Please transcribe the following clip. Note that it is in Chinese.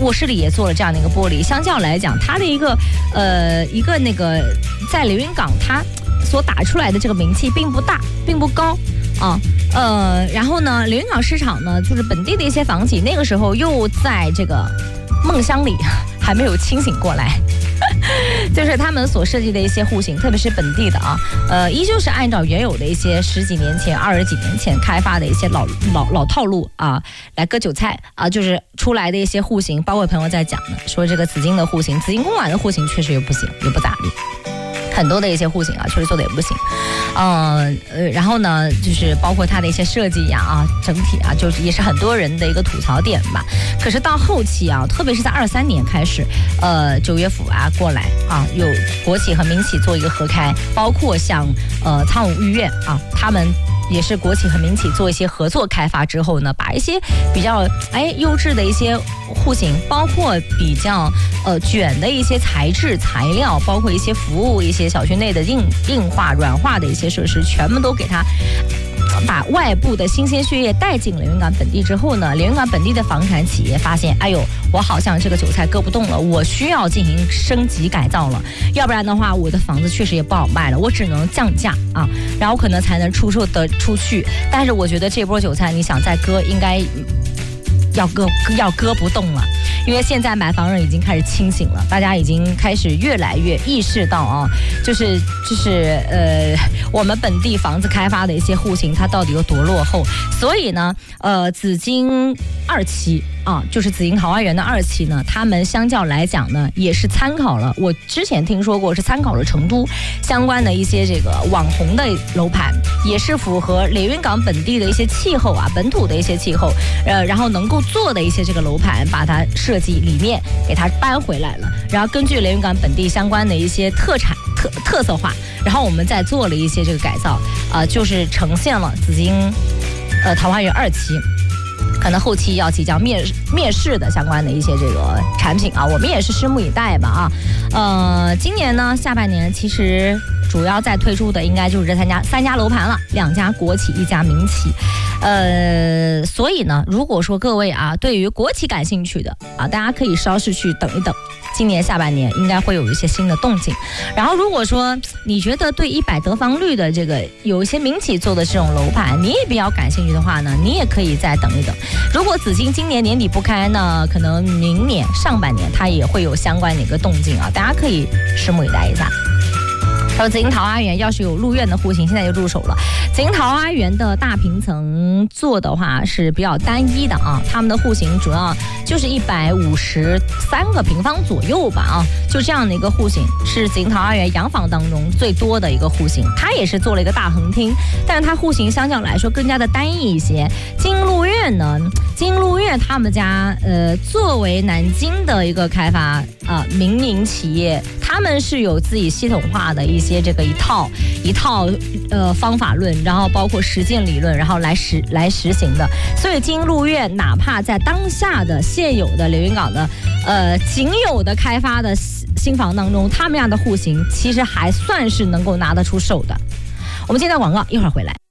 卧室里也做了这样的一个玻璃，相较来讲，它的一个那个在连云港它所打出来的这个名气并不大，并不高啊。然后呢，连云港市场呢，就是本地的一些房企，那个时候又在这个梦乡里还没有清醒过来。就是他们所设计的一些户型，特别是本地的啊，依旧是按照原有的一些10几年前、20几年前开发的一些老套路啊，来割韭菜啊，就是出来的一些户型，包括朋友在讲的，说这个紫金的户型、紫金公馆的户型确实也不行，也不咋地。很多的一些户型啊，确实做的也不行，然后呢，就是包括它的一些设计呀整体啊，就是也是很多人的一个吐槽点吧。可是到后期啊，特别是在23年开始，九月府啊过来啊，有国企和民企做一个合开，包括像苍梧御苑啊，他们也是国企和民企做一些合作开发之后呢，把一些比较优质的一些户型，包括比较卷的一些材质材料，包括一些服务，一些小区内的硬化软化的一些设施，全部都给它把外部的新鲜血液带进连云港本地之后呢，连云港本地的房产企业发现，哎呦，我好像这个韭菜割不动了，我需要进行升级改造了，要不然的话我的房子确实也不好卖了，我只能降价啊，然后可能才能出售得出去。但是我觉得这波韭菜你想再割，应该要割不动了，因为现在买房人已经开始清醒了，大家已经开始越来越意识到啊，就是我们本地房子开发的一些户型它到底有多落后。所以呢，紫金2期啊，就是紫金桃花源的2期呢，他们相较来讲呢，也是参考了，我之前听说过是参考了成都相关的一些这个网红的楼盘，也是符合连云港本地的一些气候啊，本土的一些气候，然后能够做的一些这个楼盘，把它设计理念给它搬回来了，然后根据连云港本地相关的一些特色化，然后我们再做了一些这个改造，就是呈现了紫金桃花源2期。可能后期要即将面世的相关的一些这个产品啊，我们也是拭目以待吧啊。今年呢下半年其实主要在推出的应该就是这三家楼盘了，2家国企1家民企。所以呢，如果说各位啊对于国企感兴趣的啊，大家可以稍事去等一等，今年下半年应该会有一些新的动静。然后如果说你觉得对100得房率的这个有一些民企做的这种楼盘你也比较感兴趣的话呢，你也可以再等一等。如果紫金今年年底不开呢，可能明年上半年它也会有相关的一个动静啊，大家可以拭目以待一下。还有紫金桃花源要是有入院的户型，现在就入手了。紫金桃花源的大平层做的话是比较单一的啊，他们的户型主要就是153个平方左右吧啊，就这样的一个户型是紫金桃花源洋房当中最多的一个户型。它也是做了一个大横厅，但是它户型相较来说更加的单一一些。金鹿苑呢，金鹿苑他们家作为南京的一个开发民营企业，他们是有自己系统化的一些这个一套方法论，然后包括实践理论，然后来实行的。所以金鹿苑哪怕在当下的现有的连云港的仅有的开发的新房当中，他们家的户型其实还算是能够拿得出手的。我们接到广告，一会儿回来。